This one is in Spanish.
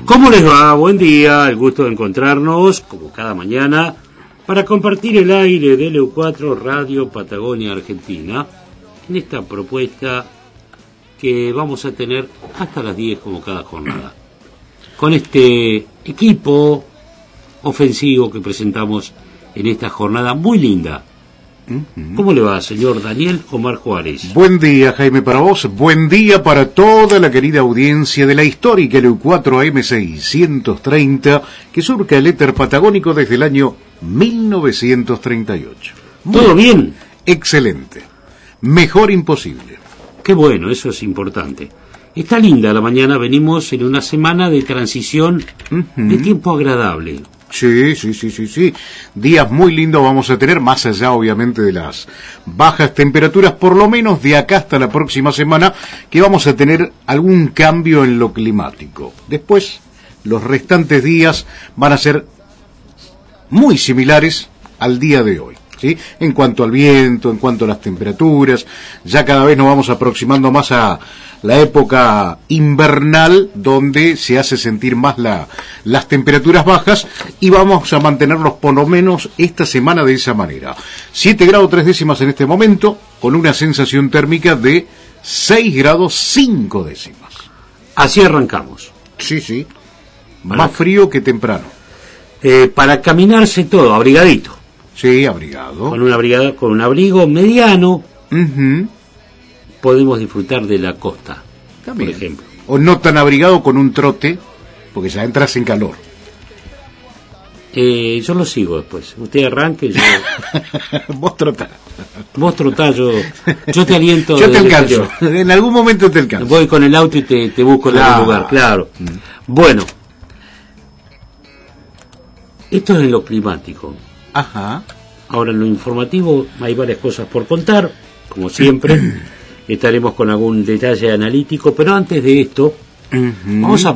¿Cómo les va? Buen día, el gusto de encontrarnos, como cada mañana, para compartir el aire de LU4 Radio Patagonia Argentina, en esta propuesta que vamos a tener hasta las 10 como cada jornada. Con este equipo ofensivo que presentamos en esta jornada muy linda. ¿Cómo le va, señor Daniel Omar Juárez? Buen día, Jaime, para vos. Buen día para toda la querida audiencia de la histórica LU4 AM630 que surca el éter patagónico desde el año 1938. ¿Todo bien? Excelente. Mejor imposible. Qué bueno, eso es importante. Está linda la mañana, venimos en una semana de transición de tiempo agradable. Sí. Días muy lindos vamos a tener, más allá obviamente de las bajas temperaturas, por lo menos de acá hasta la próxima semana, que vamos a tener algún cambio en lo climático. Después, los restantes días van a ser muy similares al día de hoy, ¿sí? En cuanto al viento, en cuanto a las temperaturas, ya cada vez nos vamos aproximando más a la época invernal, donde se hace sentir más las temperaturas bajas, y vamos a mantenerlos por lo menos esta semana de esa manera. 7 grados 3 décimas en este momento, con una sensación térmica de 6 grados 5 décimas. Así arrancamos. Sí. Más frío que temprano. Para caminarse todo, abrigadito. Sí, abrigado. Con un abrigo mediano. Podemos disfrutar de la costa, también, por ejemplo. O no tan abrigado con un trote, porque ya entras en calor. Yo lo sigo después. Usted arranque, yo... Vos trotá, yo te aliento. Yo te alcanzo, en algún momento te alcanzo. Voy con el auto y te busco en algún lugar, claro. Bueno, esto es en lo climático. Ajá. Ahora en lo informativo hay varias cosas por contar, como siempre. Estaremos con algún detalle analítico, pero antes de esto, vamos a